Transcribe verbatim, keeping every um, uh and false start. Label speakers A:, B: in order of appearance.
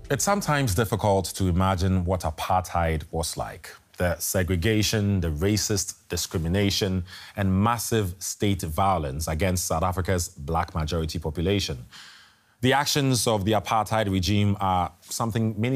A: It's sometimes difficult to imagine what apartheid was like. The segregation, the racist discrimination, and massive state violence against South Africa's black majority population. The actions of the apartheid regime are something many